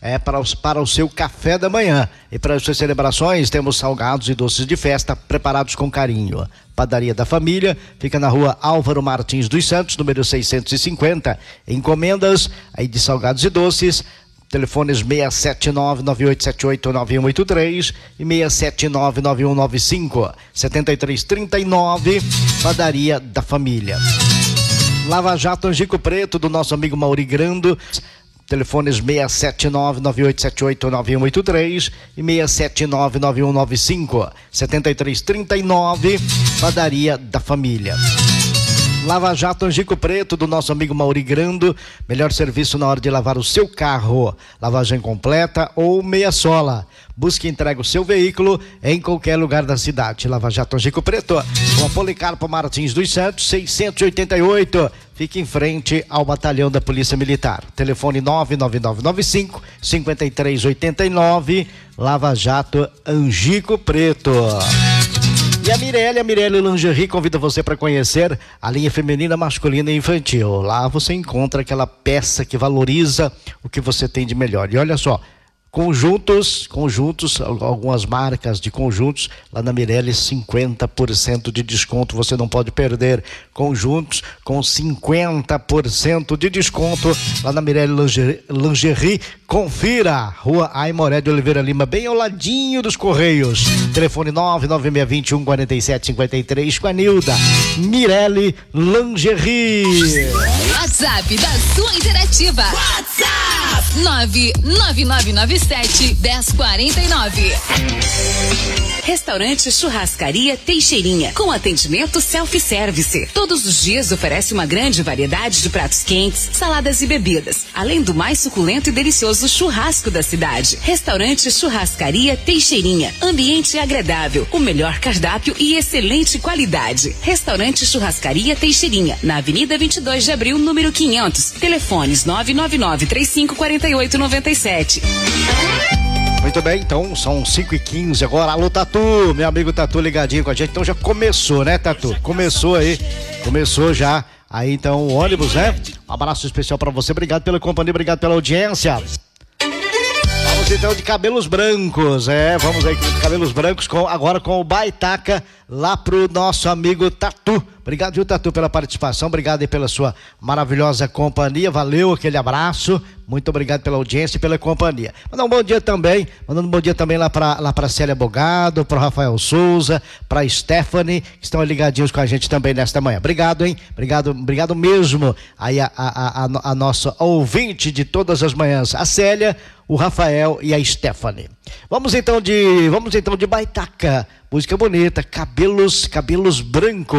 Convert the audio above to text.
para o seu café da manhã. E para as suas celebrações, temos salgados e doces de festa preparados com carinho. Padaria da Família, fica na rua Álvaro Martins dos Santos, número 650. Encomendas aí de salgados e doces, telefones 679-9878-9183 e 679-9195-7339, Padaria da Família. Lava Jato Angico Preto, do nosso amigo Mauri Grando, telefones 679-9878-9183 e 679-9195-7339, Padaria da Família. Lava Jato Angico Preto, do nosso amigo Mauri Grando, melhor serviço na hora de lavar o seu carro, lavagem completa ou meia sola. Busque e entrega o seu veículo em qualquer lugar da cidade. Lava Jato Angico Preto, com a Policarpo Martins dos Santos, 688. Fique em frente ao batalhão da Polícia Militar. Telefone 99995-5389, Lava Jato Angico Preto. E a Mirelle Lingerie convida você para conhecer a linha feminina, masculina e infantil. Lá você encontra aquela peça que valoriza o que você tem de melhor. E olha só, conjuntos, algumas marcas de conjuntos, lá na Mirelle 50% de desconto, você não pode perder. Conjuntos com 50% de desconto lá na Mirelle Lingerie. Confira, Rua Aimoré de Oliveira Lima, bem ao ladinho dos Correios. Telefone 99621-4753 com a Nilda. Mirelle Lingerie. WhatsApp da sua interativa. WhatsApp 99997-1049. Restaurante Churrascaria Teixeirinha, com atendimento self-service. Todos os dias oferece uma grande variedade de pratos quentes, saladas e bebidas, além do mais suculento e delicioso churrasco da cidade. Restaurante Churrascaria Teixeirinha, ambiente agradável, o melhor cardápio e excelente qualidade. Restaurante Churrascaria Teixeirinha, na Avenida 22 de Abril, número 500. Telefones 999-3548-97. Muito bem, então são 5h15 agora. Alô, Tatu, meu amigo Tatu ligadinho com a gente. Então já começou, né, Tatu? Começou já. Aí então o ônibus, né? Um abraço especial pra você, obrigado pela companhia, obrigado pela audiência. Vamos então de cabelos brancos, vamos aí com cabelos brancos, agora com o Baitaca, lá pro nosso amigo Tatu. Obrigado, viu, Tatu, pela participação, obrigado aí pela sua maravilhosa companhia, valeu aquele abraço, muito obrigado pela audiência e pela companhia. Mandando um bom dia também lá pra Célia Bogado, pro Rafael Souza, pra Stephanie, que estão ligadinhos com a gente também nesta manhã. Obrigado, hein? Obrigado mesmo aí a nossa ouvinte de todas as manhãs, a Célia, o Rafael e a Stephanie. Vamos então de Baitaca, música bonita, cabelos brancos.